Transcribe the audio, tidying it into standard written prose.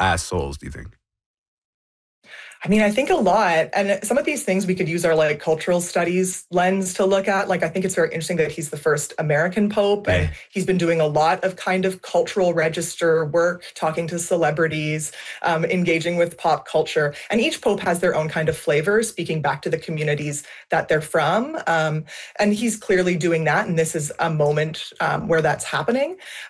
as souls, do you think? I mean, I think a lot. And some of these things we could use our like cultural studies lens to look at. Like, I think it's very interesting that he's the first American pope and Yeah. he's been doing a lot of kind of cultural register work, talking to celebrities, engaging with pop culture. And each pope has their own kind of flavor, speaking back to the communities that they're from. And he's clearly doing that. And this is a moment where that's happening.